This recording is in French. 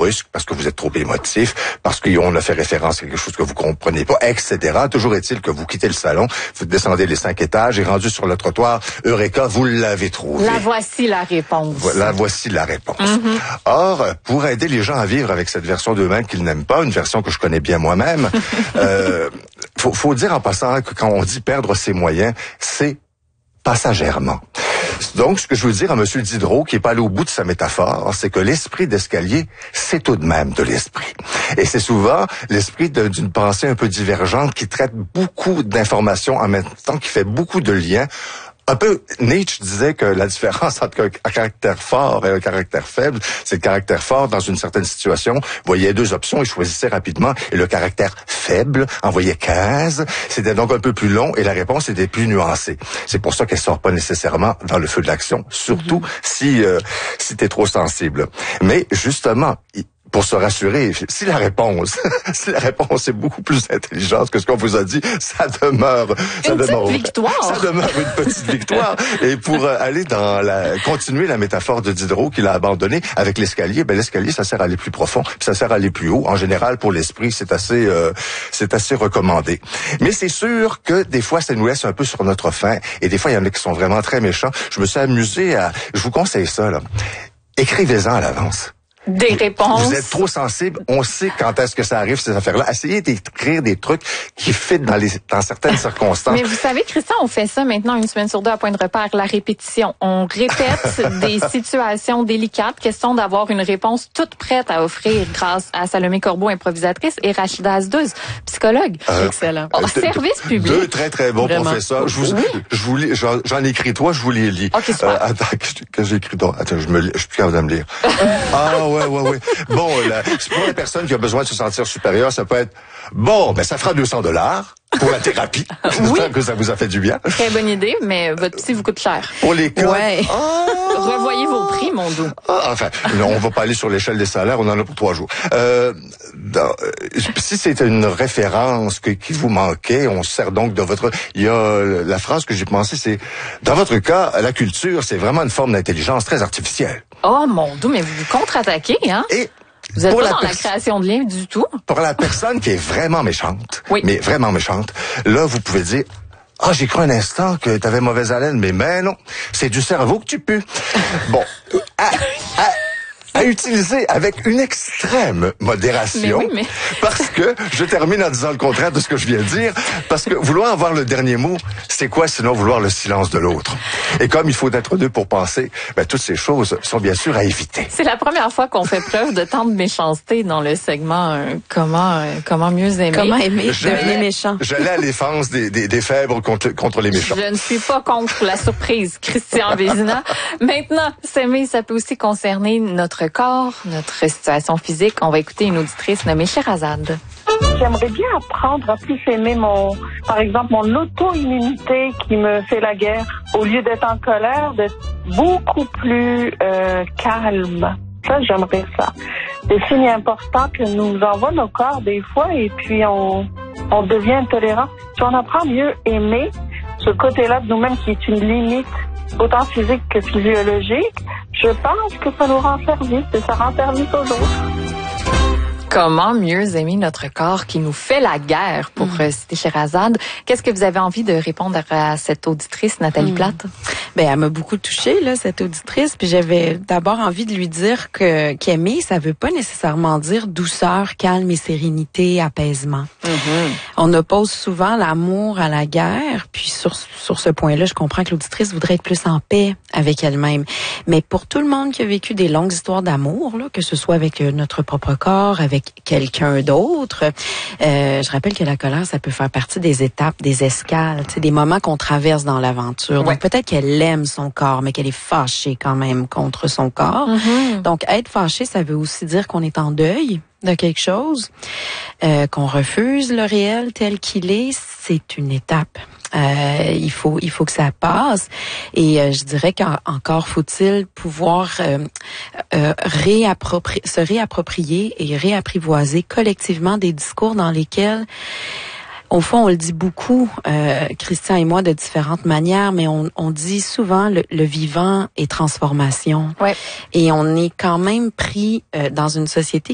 brusque, parce que vous êtes trop émotif, parce qu'on a fait référence à quelque chose que vous comprenez pas, etc. Toujours est-il que vous quittez le salon, vous descendez les 5 étages et rendu sur le trottoir, Eureka, vous l'avez trouvé. La voici la réponse. Voilà, voici la réponse. Or, pour aider les gens à vivre avec cette version d'eux-mêmes qu'ils n'aiment pas, une version que je connais bien moi-même, faut dire en passant que quand on dit perdre ses moyens, c'est passagèrement. Donc, ce que je veux dire à M. Diderot, qui est pas allé au bout de sa métaphore, c'est que l'esprit d'escalier, c'est tout de même de l'esprit. Et c'est souvent l'esprit d'une pensée un peu divergente qui traite beaucoup d'informations en même temps, qui fait beaucoup de liens. Un peu, Nietzsche disait que la différence entre un caractère fort et un caractère faible, c'est le caractère fort dans une certaine situation voyait 2 options, il choisissait rapidement, et le caractère faible en voyait 15. C'était donc un peu plus long et la réponse était plus nuancée. C'est pour ça qu'elle sort pas nécessairement dans le feu de l'action, surtout si t'es trop sensible. Mais justement, pour se rassurer, si la réponse est beaucoup plus intelligente que ce qu'on vous a dit, ça demeure une petite victoire. Ça demeure une petite victoire. Et pour aller continuer la métaphore de Diderot qu'il a abandonnée avec l'escalier, l'escalier, ça sert à aller plus profond, puis ça sert à aller plus haut. En général, pour l'esprit, c'est assez recommandé. Mais c'est sûr que des fois, ça nous laisse un peu sur notre faim. Et des fois, il y en a qui sont vraiment très méchants. Je me suis amusé je vous conseille ça, là. Écrivez-en à l'avance. Des réponses. Vous êtes trop sensible. On sait quand est-ce que ça arrive, ces affaires-là. Essayez d'écrire des trucs qui fit dans certaines circonstances. Mais vous savez, Christian, on fait ça maintenant 1 semaine sur 2 à Point de Repère, la répétition. On répète des situations délicates, question d'avoir une réponse toute prête à offrir grâce à Salomé Corbeau, improvisatrice, et Rachida Azdouz, psychologue. Excellent. Service public. 2 très, très bons Vraiment. professeurs. J'en écris 3, je vous les lis. OK, super. Attends, que j'écris donc. Attends, je suis plus capable de me lire. Ouais. Bon, pour la personne qui a besoin de se sentir supérieur, ça peut être, ça fera $200 pour la thérapie. J'espère que ça vous a fait du bien. Très bonne idée, mais votre psy vous coûte cher. Pour les cas. Ouais. Revoyez vos prix, mon doux. On va pas aller sur l'échelle des salaires, on en a pour 3 jours. Si c'est une référence qui vous manquait, on se sert donc de votre... Il y a la phrase que j'ai pensée, c'est, dans votre cas, la culture, c'est vraiment une forme d'intelligence très artificielle. Oh, mon doux, mais vous vous contre-attaquez, hein? Et vous êtes pas dans la création de liens du tout. pour la personne qui est vraiment méchante, Oui. mais vraiment méchante, là, vous pouvez dire, j'ai cru un instant que t'avais mauvaise haleine, mais non, c'est du cerveau que tu pues. Bon, à utiliser avec une extrême modération, Mais parce que je termine en disant le contraire de ce que je viens de dire, parce que vouloir avoir le dernier mot, c'est quoi sinon vouloir le silence de l'autre? Et comme il faut être 2 pour penser, toutes ces choses sont bien sûr à éviter. C'est la première fois qu'on fait preuve de tant de méchanceté dans le segment comment mieux aimer. Comment aimer, devenir méchant. J'allais à l'effense des faibles contre les méchants. Je ne suis pas contre la surprise, Christian Vézina. Maintenant, s'aimer, ça peut aussi concerner notre corps, notre situation physique. On va écouter une auditrice nommée Sherazade. J'aimerais bien apprendre à plus aimer par exemple, mon auto-immunité qui me fait la guerre. Au lieu d'être en colère, d'être beaucoup plus calme. Ça, j'aimerais ça. Des signes importants que nous envoient nos corps des fois et puis on devient intolérant. Si on apprend à mieux aimer ce côté-là de nous-mêmes qui est une limite autant physique que physiologique, je pense que ça nous rend service et ça rend service aux autres. Comment mieux aimer notre corps qui nous fait la guerre, pour citer Sherazade. Qu'est-ce que vous avez envie de répondre à cette auditrice, Nathalie Plate? Elle m'a beaucoup touchée, là, cette auditrice. Puis j'avais d'abord envie de lui dire qu'aimer, ça veut pas nécessairement dire douceur, calme et sérénité, apaisement. On oppose souvent l'amour à la guerre. Puis sur ce point-là, je comprends que l'auditrice voudrait être plus en paix avec elle-même. Mais pour tout le monde qui a vécu des longues histoires d'amour, là, que ce soit avec notre propre corps, avec quelqu'un d'autre, je rappelle que la colère, ça peut faire partie des étapes, des escales, des moments qu'on traverse dans l'aventure. Ouais. Donc peut-être qu'elle aime son corps, mais qu'elle est fâchée quand même contre son corps. Donc être fâché, ça veut aussi dire qu'on est en deuil de quelque chose, qu'on refuse le réel tel qu'il est. C'est une étape. Il faut que ça passe. Et je dirais qu'encore faut-il pouvoir se réapproprier et réapprivoiser collectivement des discours dans lesquels, au fond, on le dit beaucoup, Christian et moi, de différentes manières, mais on dit souvent le vivant est transformation. Ouais. Et on est quand même pris dans une société